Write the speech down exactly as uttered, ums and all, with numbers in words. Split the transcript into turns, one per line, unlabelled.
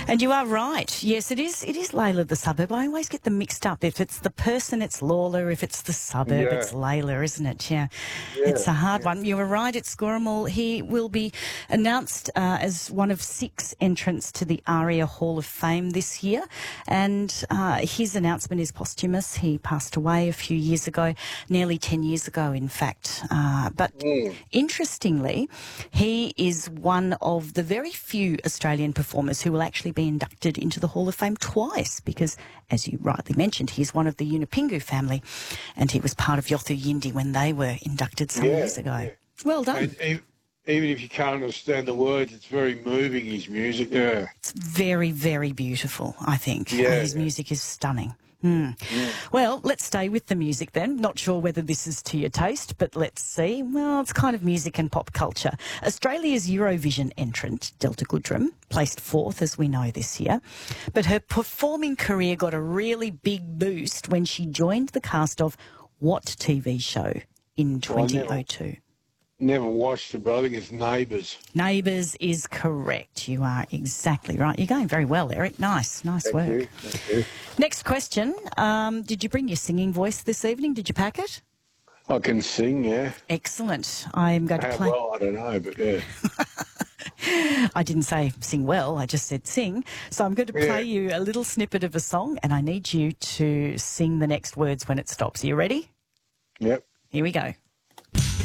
And you are right. Yes, it is. It is Layla the suburb. I always get them mixed up. If it's the person, it's Lawler. If it's the suburb,
Yeah.
it's Layla, isn't it? Yeah.
Yeah,
It's a hard
yeah.
one. You were right. It's Squirrel. He will be announced uh, as one of six entrants to the ARIA Hall of Fame this year. And uh, his announcement is posthumous. He passed away a few years ago, nearly ten years ago, in fact. Uh, but
Mm.
interestingly, he is one of the very few Australian performers who will actually be inducted into the Hall of Fame twice because, as you rightly mentioned, he's one of the Yunupingu family and he was part of Yothu Yindi when they were inducted some
Yeah,
years ago.
yeah.
Well done.
And e- even if you can't understand the words, it's very moving, his music. Yeah.
It's very, very beautiful, I think.
Yeah,
His
yeah.
music is stunning. Hmm. Well, let's stay with the music then. Not sure whether this is to your taste, but let's see. Well, it's kind of music and pop culture. Australia's Eurovision entrant, Delta Goodrem, placed fourth, as we know, this year. But her performing career got a really big boost when she joined the cast of what T V show in twenty oh two?
Never watched it, but I think it's Neighbours.
Neighbours is correct. You are exactly right. You're going very well, Eric. Nice, nice
Thank
work.
you. Thank you.
Next question. Um, did you bring your singing voice this evening? Did you pack it?
I can sing, yeah.
Excellent. I'm going to
How
play.
well, I don't know, but yeah.
I didn't say sing well. I just said sing. So I'm going to play
Yeah.
you a little snippet of a song and I need you to sing the next words when it stops. Are you ready?
Yep.
Here we go.